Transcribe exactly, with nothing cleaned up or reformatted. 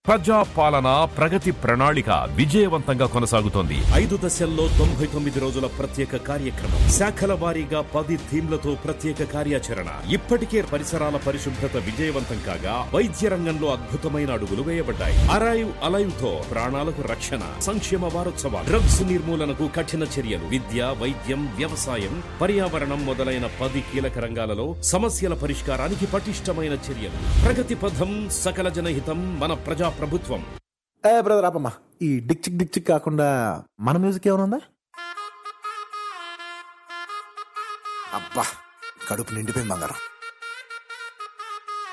ప్రజా పాలన ప్రగతి ప్రణాళిక విజయవంతంగా కొనసాగుతోంది. ఐదు దశల్లో తొంభై తొమ్మిది రోజుల ప్రత్యేక కార్యక్రమం, శాఖల వారీగా పది థీమ్లతో ప్రత్యేక కార్యాచరణ. ఇప్పటికే పరిసరాల పరిశుభ్రత విజయవంతం కాగా వైద్య రంగంలో అద్భుతమైన అడుగులు వేయబడ్డాయి. అరైవ్ అలైవ్ తో ప్రాణాలకు రక్షణ. సంక్షేమ వారోత్సవాలు, డ్రగ్స్ నిర్మూలనకు కఠిన చర్యలు, విద్య, వైద్యం, వ్యవసాయం, పర్యావరణం మొదలైన పది కీలక రంగాలలో సమస్యల పరిష్కారానికి పటిష్టమైన చర్యలు. ప్రగతి పథం, సకల జనహితం, మన ప్రజా ప్రభుత్వం. ఏ బ్రదర్ ఆపమ్మా, ఈ డిక్చిక్ డిక్చిక్ కాకుండా మన మ్యూజిక్ ఏమైనా ఉందా? అబ్బా, కడుపు నిండిపోయింది బంగారం.